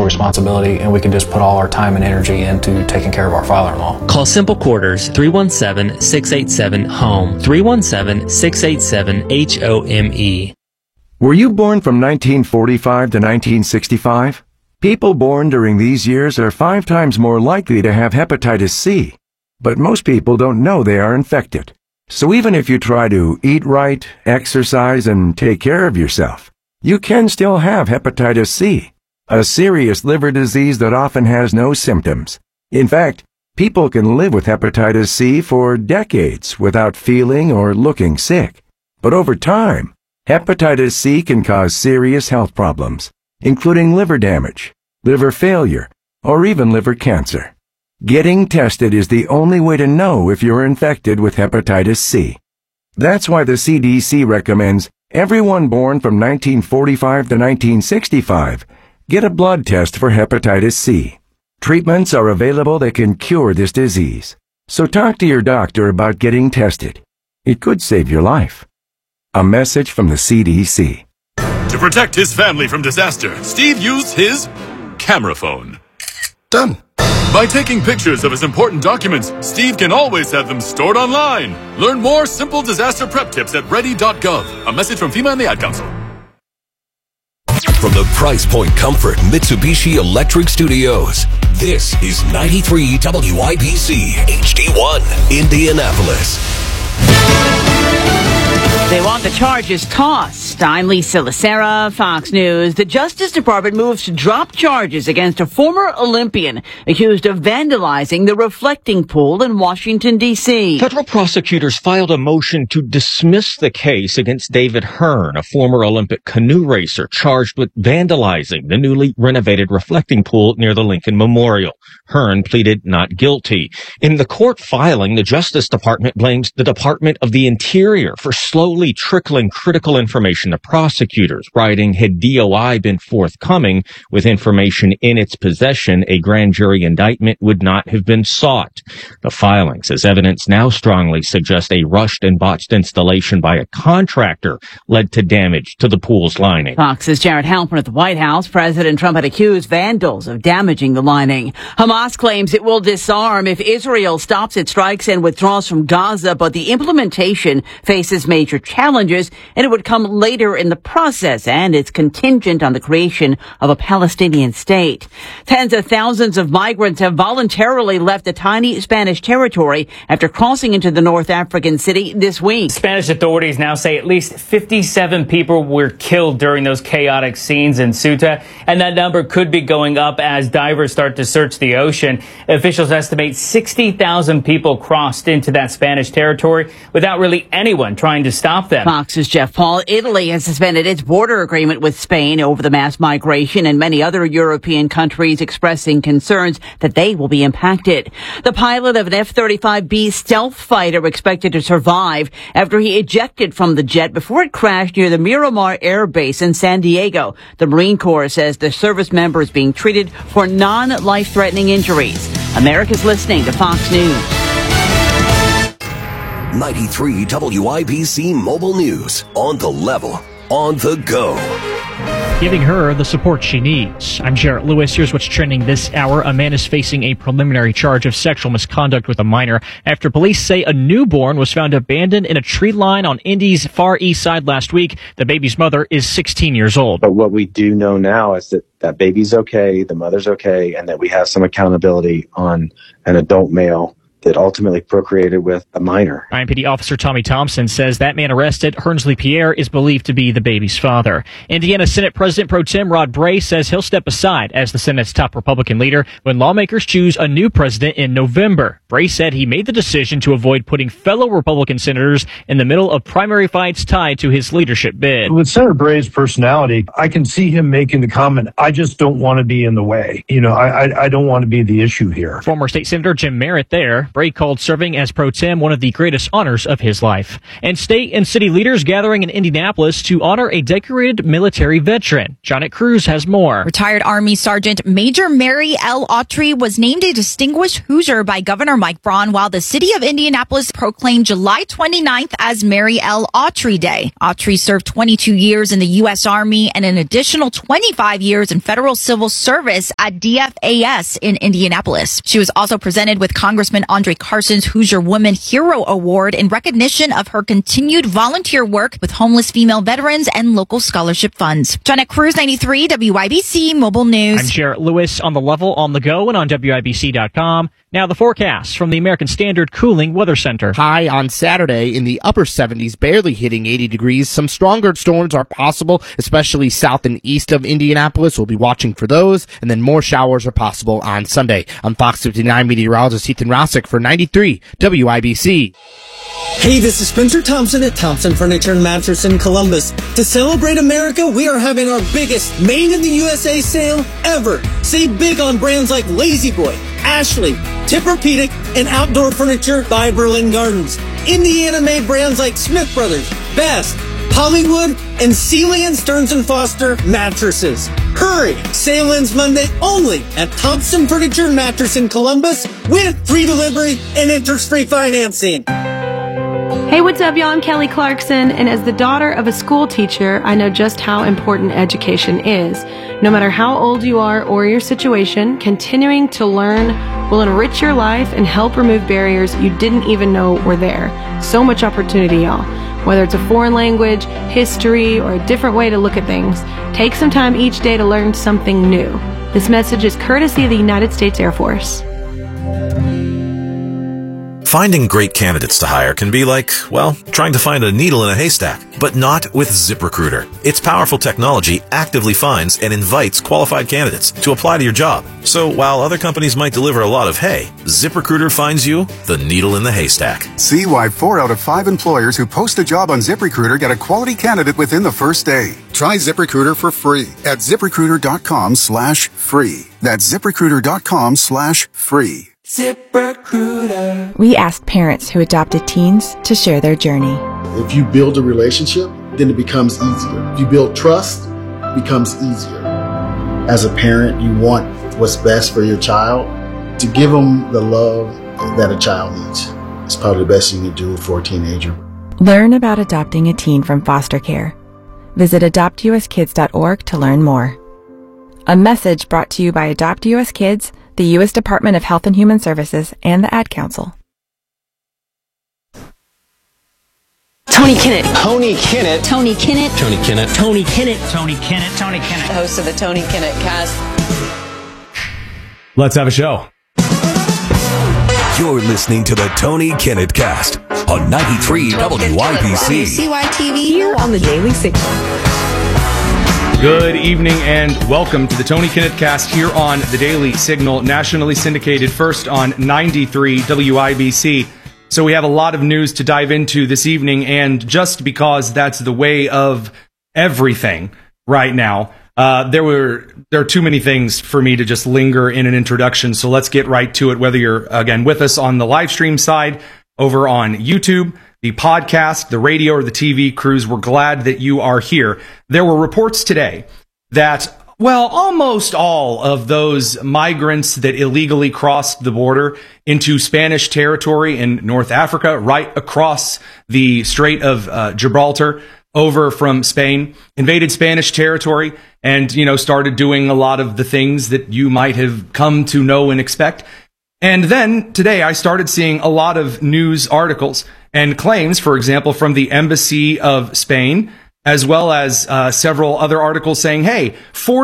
responsibility, and we can just put all our time and energy into taking care of our father-in-law. Call Simple Quarters 317-687-HOME, 317-687-HOME. Were you born from 1945 to 1965? People born during these years are 5 times more likely to have hepatitis C, but most people don't know they are infected. So even if you try to eat right, exercise, and take care of yourself, you can still have hepatitis C, a serious liver disease that often has no symptoms. In fact, people can live with hepatitis C for decades without feeling or looking sick. But over time, hepatitis C can cause serious health problems, including liver damage, liver failure, or even liver cancer. Getting tested is the only way to know if you're infected with hepatitis C. That's why the CDC recommends everyone born from 1945 to 1965 get a blood test for hepatitis C. Treatments are available that can cure this disease. So talk to your doctor about getting tested. It could save your life. A message from the CDC. To protect his family from disaster, Steve used his camera phone. Done. By taking pictures of his important documents, Steve can always have them stored online. Learn more simple disaster prep tips at ready.gov. A message from FEMA and the Ad Council. From the Price Point Comfort Mitsubishi Electric Studios, this is 93 WIBC HD1, Indianapolis. They want the charges tossed. I'm Lisa Lacera, Fox News. The Justice Department moves to drop charges against a former Olympian accused of vandalizing the reflecting pool in Washington, D.C. Federal prosecutors filed a motion to dismiss the case against David Hearn, a former Olympic canoe racer charged with vandalizing the newly renovated reflecting pool near the Lincoln Memorial. Hearn pleaded not guilty. In the court filing, the Justice Department blames the Department of the Interior for slowly trickling critical information to prosecutors, writing, had DOI been forthcoming with information in its possession, a grand jury indictment would not have been sought. The filing says evidence now strongly suggests a rushed and botched installation by a contractor led to damage to the pool's lining. Fox's Jared Halpern at the White House. President Trump had accused vandals of damaging the lining. Hamas claims it will disarm if Israel stops its strikes and withdraws from Gaza, but the implementation faces major challenges, and it would come later in the process, and it's contingent on the creation of a Palestinian state. Tens of thousands of migrants have voluntarily left the tiny Spanish territory after crossing into the North African city this week. Spanish authorities now say at least 57 people were killed during those chaotic scenes in Ceuta, and that number could be going up as divers start to search the ocean. Officials estimate 60,000 people crossed into that Spanish territory without really anyone trying to stop them. Fox's Jeff Paul. Italy has suspended its border agreement with Spain over the mass migration, and many other European countries expressing concerns that they will be impacted. The pilot of an F-35B stealth fighter expected to survive after he ejected from the jet before it crashed near the Miramar Air Base in San Diego. The Marine Corps says the service member is being treated for non-life-threatening injuries. America's listening to Fox News. 93 WIBC Mobile News. On the level, on the go. Giving her the support she needs. I'm Jarrett Lewis. Here's what's trending this hour. A man is facing a preliminary charge of sexual misconduct with a minor after police say a newborn was found abandoned in a tree line on Indy's Far East Side last week. The baby's mother is 16 years old. But what we do know now is that baby's okay, the mother's okay, and that we have some accountability on an adult male that ultimately procreated with a minor. IMPD Officer Tommy Thompson says that man arrested, Hernsley Pierre, is believed to be the baby's father. Indiana Senate President Pro Tem Rod Bray says he'll step aside as the Senate's top Republican leader when lawmakers choose a new president in November. Bray said he made the decision to avoid putting fellow Republican senators in the middle of primary fights tied to his leadership bid. With Senator Bray's personality, I can see him making the comment, I just don't want to be in the way. I don't want to be the issue here. Former State Senator Jim Merritt there. Bray called serving as pro tem one of the greatest honors of his life. And state and city leaders gathering in Indianapolis to honor a decorated military veteran. Janet Cruz has more. Retired Army Sergeant Major Mary L. Autry was named a Distinguished Hoosier by Governor Mike Braun, while the city of Indianapolis proclaimed July 29th as Mary L. Autry Day. Autry served 22 years in the U.S. Army and an additional 25 years in federal civil service at DFAS in Indianapolis. She was also presented with Congressman Andre Carson's Hoosier Woman Hero Award in recognition of her continued volunteer work with homeless female veterans and local scholarship funds. Janet Cruz, 93 WIBC Mobile News. I'm Jarrett Lewis on the level, on the go, and on WIBC.com. Now the forecast from the American Standard Cooling Weather Center. High on Saturday in the upper 70s, barely hitting 80 degrees. Some stronger storms are possible, especially south and east of Indianapolis. We'll be watching for those, and then more showers are possible on Sunday. I'm Fox 59 meteorologist Ethan Rossick for 93 WIBC. Hey, this is Spencer Thompson at Thompson Furniture and Mattress in Columbus. To celebrate America, we are having our biggest Made in the USA sale ever. Save big on brands like Lazy Boy, Ashley, Tempur-Pedic, and outdoor furniture by Berlin Gardens. Indiana-made brands like Smith Brothers, Best, Hollywood, and Sealy and Stearns & Foster mattresses. Hurry! Sale ends Monday only at Thompson Furniture and Mattress in Columbus with free delivery and interest-free financing. Hey, what's up, y'all? I'm Kelly Clarkson, and as the daughter of a school teacher, I know just how important education is. No matter how old you are or your situation, continuing to learn will enrich your life and help remove barriers you didn't even know were there. So much opportunity, y'all. Whether it's a foreign language, history, or a different way to look at things, take some time each day to learn something new. This message is courtesy of the United States Air Force. Finding great candidates to hire can be like, well, trying to find a needle in a haystack, but not with ZipRecruiter. Its powerful technology actively finds and invites qualified candidates to apply to your job. So while other companies might deliver a lot of hay, ZipRecruiter finds you the needle in the haystack. See why 4 out of 5 employers who post a job on ZipRecruiter get a quality candidate within the first day. Try ZipRecruiter for free at ZipRecruiter.com/free. That's ZipRecruiter.com/free. ZipRecruiter. We asked parents who adopted teens to share their journey. If you build a relationship, then it becomes easier. If you build trust, it becomes easier. As a parent, you want what's best for your child. To give them the love that a child needs. It's probably the best you can do for a teenager. Learn about adopting a teen from foster care. Visit adoptuskids.org to learn more. A message brought to you by Adopt US Kids, the U.S. Department of Health and Human Services, and the Ad Council. Tony Kinnett. Tony Kinnett. Tony Kinnett. Tony Kinnett. Tony Kinnett. Tony Kinnett. Tony Kinnett. The host of the Tony Kinnett Cast. Let's have a show. You're listening to the Tony Kinnett Cast on 93 WIBC. CYTV here on the Daily Signal. Good evening and welcome to the Tony Kinnett Cast here on the Daily Signal, nationally syndicated first on 93 WIBC. So we have a lot of news to dive into this evening, and just because that's the way of everything right now, there are too many things for me to just linger in an introduction, so let's get right to it, whether you're, again, with us on the live stream side, over on YouTube, the podcast, the radio, or the TV crews. We're glad that you are here. There were reports today that, well, almost all of those migrants that illegally crossed the border into Spanish territory in North Africa, right across the Strait of Gibraltar, over from Spain, invaded Spanish territory and, started doing a lot of the things that you might have come to know and expect. And then today I started seeing a lot of news articles and claims, for example, from the Embassy of Spain, as well as several other articles saying, hey,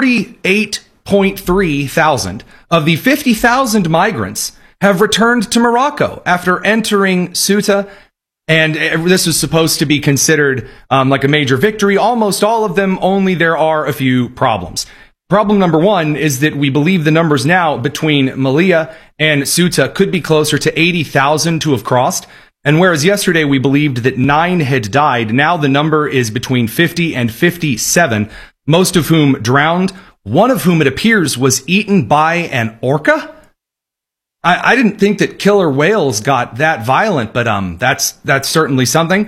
48.3 thousand of the 50,000 migrants have returned to Morocco after entering Ceuta. And this was supposed to be considered like a major victory. Almost all of them, only there are a few problems. Problem number one is that we believe the numbers now between Melilla and Ceuta could be closer to 80,000 to have crossed. And whereas yesterday we believed that 9 had died, now the number is between 50 and 57, most of whom drowned, one of whom it appears was eaten by an orca. I didn't think that killer whales got that violent, but that's certainly something.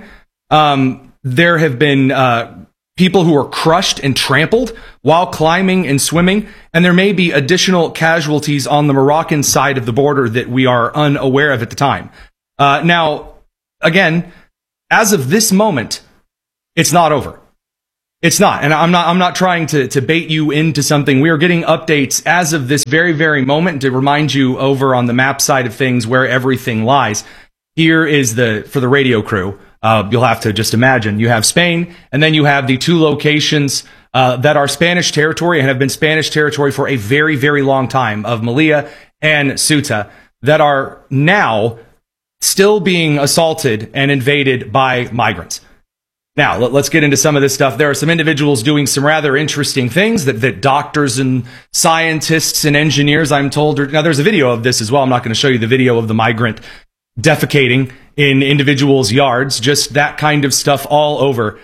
There have been people who are crushed and trampled while climbing and swimming, and there may be additional casualties on the Moroccan side of the border that we are unaware of at the time. Now, again, as of this moment, it's not over. It's not, and I'm not trying to bait you into something. We are getting updates as of this very, very moment to remind you over on the map side of things where everything lies. Here is for the radio crew. You'll have to just imagine. You have Spain, and then you have the two locations that are Spanish territory and have been Spanish territory for a very, very long time of Melilla and Ceuta that are now still being assaulted and invaded by migrants. Now, let's get into some of this stuff. There are some individuals doing some rather interesting things that doctors and scientists and engineers, I'm told, now there's a video of this as well. I'm not going to show you the video of the migrant defecating in individuals' yards, just that kind of stuff all over.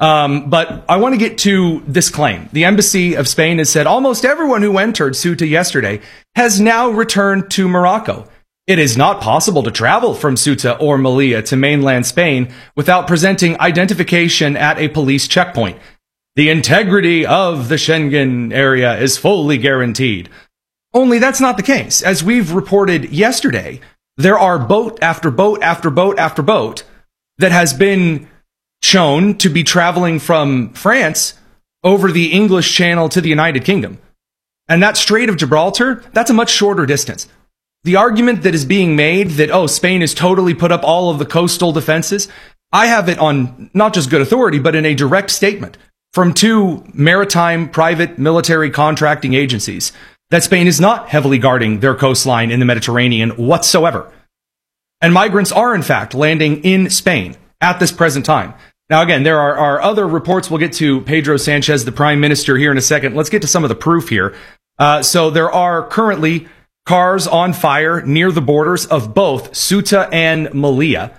But I want to get to this claim. The Embassy of Spain has said almost everyone who entered Ceuta yesterday has now returned to Morocco. It is not possible to travel from Ceuta or Melilla to mainland Spain without presenting identification at a police checkpoint. The integrity of the Schengen area is fully guaranteed. Only that's not the case. As we've reported yesterday, there are boat after boat after boat after boat that has been shown to be traveling from France over the English Channel to the United Kingdom. And that Strait of Gibraltar, that's a much shorter distance. The argument that is being made that, Spain has totally put up all of the coastal defenses, I have it on not just good authority, but in a direct statement from two maritime private military contracting agencies that Spain is not heavily guarding their coastline in the Mediterranean whatsoever. And migrants are, in fact, landing in Spain at this present time. Now, again, there are other reports. We'll get to Pedro Sanchez, the prime minister, here in a second. Let's get to some of the proof here. So there are currently cars on fire near the borders of both Ceuta and Melilla.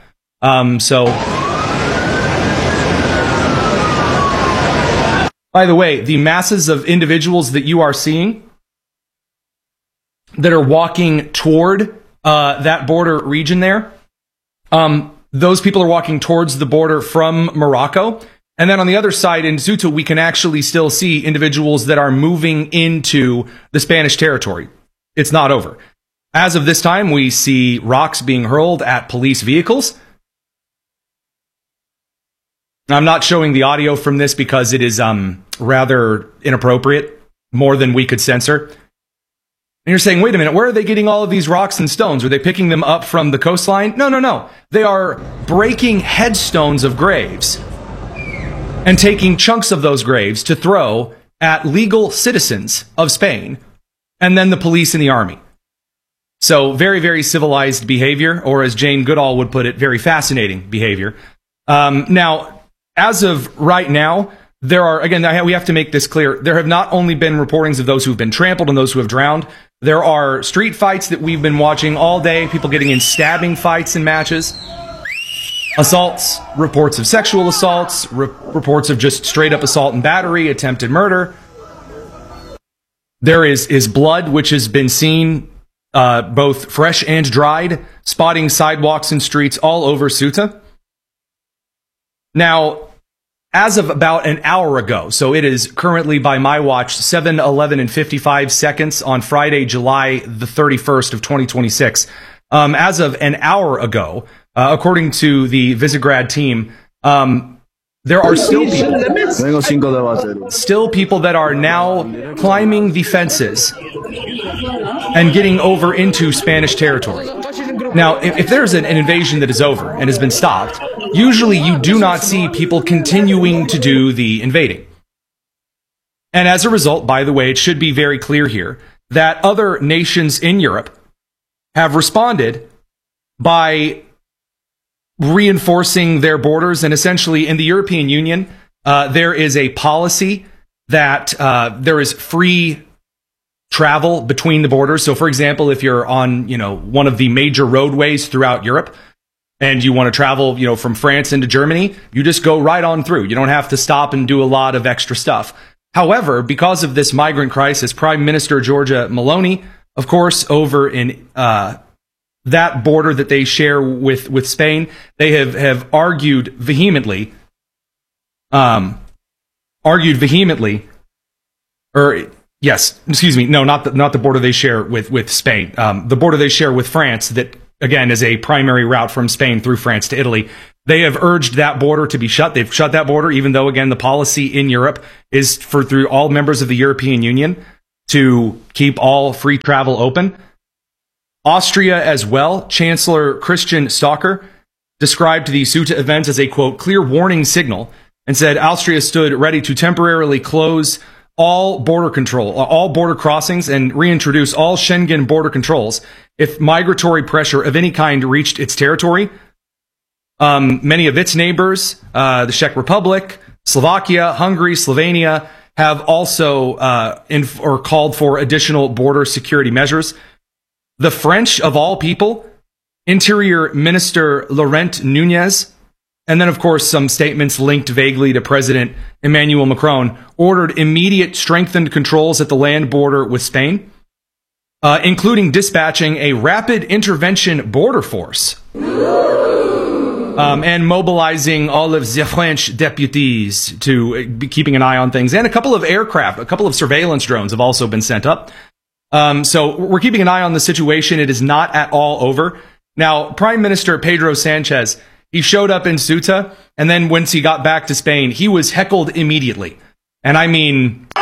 By the way, the masses of individuals that you are seeing that are walking toward that border region there, those people are walking towards the border from Morocco. And then on the other side in Ceuta, we can actually still see individuals that are moving into the Spanish territory. It's not over. As of this time, we see rocks being hurled at police vehicles. I'm not showing the audio from this because it is rather inappropriate, more than we could censor. And you're saying, wait a minute, where are they getting all of these rocks and stones? Are they picking them up from the coastline? No. They are breaking headstones of graves and taking chunks of those graves to throw at legal citizens of Spain and then the police and the army. So very, very civilized behavior, or as Jane Goodall would put it, very fascinating behavior. Now, as of right now, there are, again, we have to make this clear, there have not only been reportings of those who have been trampled and those who have drowned, there are street fights that we've been watching all day, people getting in stabbing fights and matches, assaults, reports of sexual assaults, reports of just straight up assault and battery, attempted murder. There is blood, which has been seen, both fresh and dried, spotting sidewalks and streets all over Ceuta. Now, as of about an hour ago, so it is currently by my watch 7:11 and 55 seconds on Friday, July the 31st of 2026. As of an hour ago, according to the Visegrad team, there are still people that are now climbing the fences and getting over into Spanish territory. Now, if there's an invasion that is over and has been stopped, usually you do not see people continuing to do the invading. And as a result, by the way, it should be very clear here that other nations in Europe have responded by reinforcing their borders. And essentially in the European Union, there is a policy that there is free travel between the borders. So for example, if you're on, one of the major roadways throughout Europe and you want to travel, from France into Germany, you just go right on through. You don't have to stop and do a lot of extra stuff. However, because of this migrant crisis, Prime Minister Giorgia Meloni of course, over in that border that they share with Spain. They have argued vehemently, not the border they share with Spain. The border they share with France, that again is a primary route from Spain through France to Italy. They have urged that border to be shut. They've shut that border, even though, again, the policy in Europe is through all members of the European Union to keep all free travel open. Austria as well. Chancellor Christian Stocker described the Ceuta events as a, quote, clear warning signal, and said Austria stood ready to temporarily close all border crossings and reintroduce all Schengen border controls if migratory pressure of any kind reached its territory. Many of its neighbors, the Czech Republic, Slovakia, Hungary, Slovenia, have also called for additional border security measures. The French, of all people, Interior Minister Laurent Nunez, and then, of course, some statements linked vaguely to President Emmanuel Macron, ordered immediate strengthened controls at the land border with Spain, including dispatching a rapid intervention border force. And mobilizing all of the French deputies to be keeping an eye on things. And a couple of aircraft, a couple of surveillance drones have also been sent up. So we're keeping an eye on the situation. It is not at all over. Now, Prime Minister Pedro Sanchez, he showed up in Ceuta, and then once he got back to Spain, he was heckled immediately. And I mean,